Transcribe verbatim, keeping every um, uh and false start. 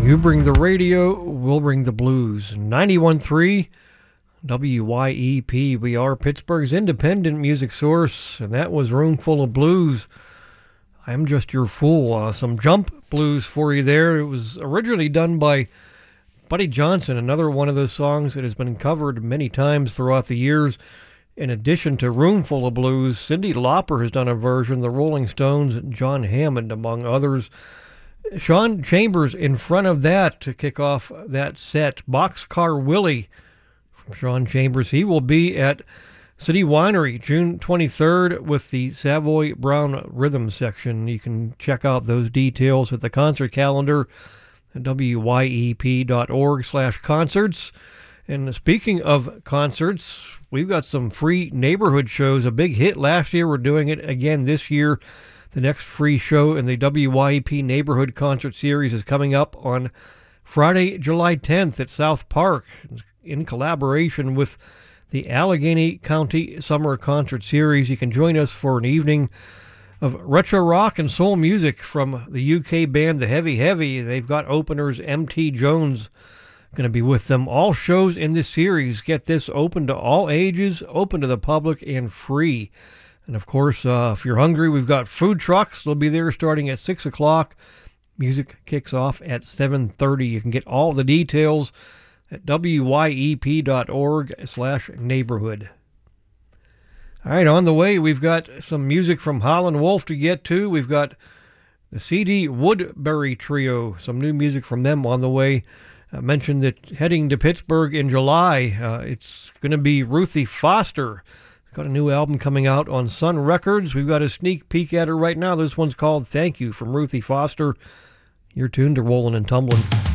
You bring the radio, we'll bring the blues. ninety-one point three W Y E P. We are Pittsburgh's independent music source, and that was Room Full of Blues. I'm Just Your Fool. Uh, some jump blues for you there. It was originally done by Buddy Johnson, another one of those songs that has been covered many times throughout the years. In addition to Room Full of Blues, Cyndi Lauper has done a version, the Rolling Stones, and John Hammond, among others. Sean Chambers in front of that to kick off that set. Boxcar Willie from Sean Chambers. He will be at City Winery June twenty-third with the Savoy Brown Rhythm section. You can check out those details at the concert calendar at W Y E P dot org slash concerts. And speaking of concerts, we've got some free neighborhood shows. A big hit last year. We're doing it again this year. The next free show in the W Y E P Neighborhood Concert Series is coming up on Friday, July tenth at South Park in collaboration with the Allegheny County Summer Concert Series. You can join us for an evening of retro rock and soul music from the U K band The Heavy Heavy. They've got openers M T Jones going to be with them. All shows in this series, get this, open to all ages, open to the public, and free. And of course, uh, if you're hungry, we've got food trucks. They'll be there starting at six o'clock. Music kicks off at seven thirty. You can get all the details at W Y E P dot org slash neighborhood. All right, on the way, we've got some music from Howlin' Wolf to get to. We've got the C D Woodbury Trio, some new music from them on the way. I mentioned that heading to Pittsburgh in July, uh, it's going to be Ruthie Foster. Got a new album coming out on Sun Records. We've got a sneak peek at her right now. This one's called Thank You from Ruthie Foster. You're tuned to Rollin' and Tumblin'.